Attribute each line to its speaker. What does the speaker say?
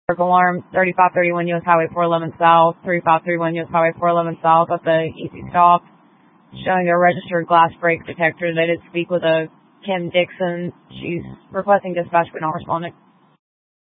Speaker 1: alarm 3531 U.S. Highway 411 South, 3531 U.S. Highway 411 South at the easy stop, showing a registered glass break detector. They did speak with a Kim Dixon. She's requesting dispatch but not responding.